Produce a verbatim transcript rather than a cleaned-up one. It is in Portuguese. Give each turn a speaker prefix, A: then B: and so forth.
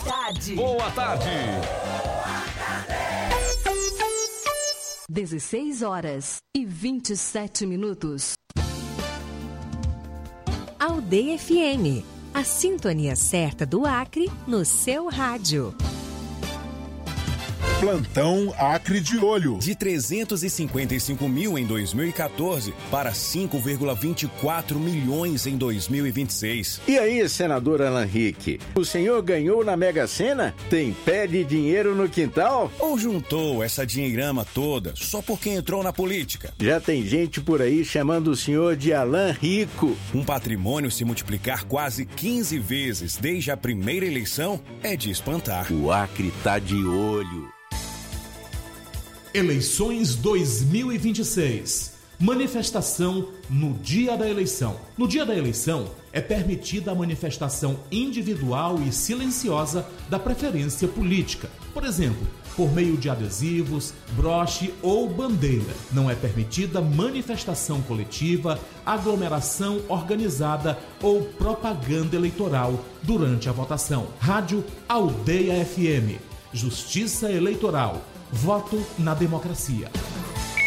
A: tarde.
B: Boa tarde.
A: dezesseis horas e vinte e sete minutos.
C: Aldeia F M, a sintonia certa do Acre no seu rádio.
D: Plantão Acre de Olho.
E: De trezentos e cinquenta e cinco mil em dois mil e quatorze para cinco vírgula vinte e quatro milhões em dois mil e vinte e seis.
F: E aí, senador Alan Rick, o senhor ganhou na Mega Sena? Tem pé de dinheiro no quintal?
E: Ou juntou essa dinheirama toda só porque entrou na política?
F: Já tem gente por aí chamando o senhor de Alan Rico.
E: Um patrimônio se multiplicar quase quinze vezes desde a primeira eleição é de espantar.
F: O Acre tá de olho.
G: Eleições dois mil e vinte e seis. Manifestação no dia da eleição. No dia da eleição, é permitida a manifestação individual e silenciosa da preferência política. Por exemplo, por meio de adesivos, broche ou bandeira. Não é permitida manifestação coletiva, aglomeração organizada ou propaganda eleitoral durante a votação. Rádio Aldeia F M. Justiça Eleitoral. Voto na democracia.